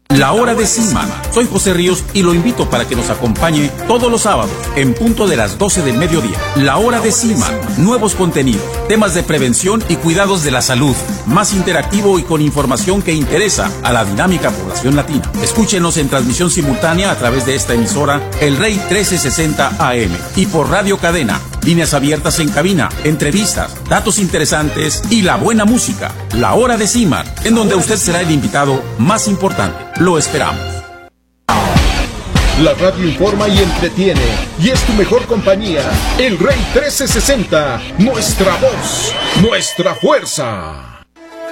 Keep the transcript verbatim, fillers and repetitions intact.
La Hora de Cima. Soy José Ríos y lo invito para que nos acompañe todos los sábados en punto de las doce del mediodía. La Hora de Cima. Nuevos contenidos, temas de prevención y cuidados de la salud. Más interactivo y con información que interesa a la dinámica población latina. Escúchenos en transmisión simultánea a través de esta emisora El Rey trece sesenta A M y por Radio Cadena. Líneas abiertas en cabina, entrevistas, datos interesantes y la buena música. La Hora de Cima, en donde usted será el invitado más importante. Lo esperamos. La radio informa y entretiene, y es tu mejor compañía. El Rey trece sesenta, nuestra voz, nuestra fuerza.